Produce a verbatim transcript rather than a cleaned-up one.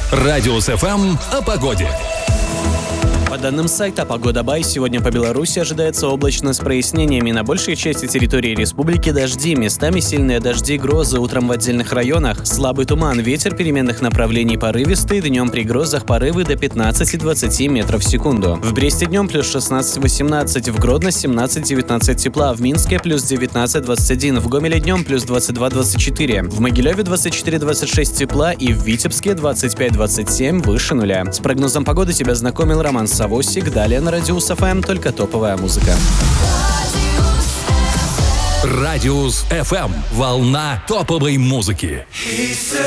Радиус эф эм о погоде. По данным сайта «Погода Бай», сегодня по Беларуси ожидается облачно с прояснениями. На большей части территории республики дожди, местами сильные дожди и грозы, утром в отдельных районах. Слабый туман, ветер переменных направлений порывистый, днем при грозах порывы до пятнадцати-двадцати метров в секунду. В Бресте днем плюс шестнадцать-восемнадцать, в Гродно семнадцать-девятнадцать тепла, в Минске плюс девятнадцать-двадцать один, в Гомеле днем плюс двадцать два-двадцать четыре, в Могилеве двадцать четыре-двадцать шесть тепла и в Витебске двадцать пять-двадцать семь выше нуля. С прогнозом погоды тебя знакомил Роман Савосик. Далее на Радиус эф эм только топовая музыка. Радиус эф эм. Волна топовой музыки.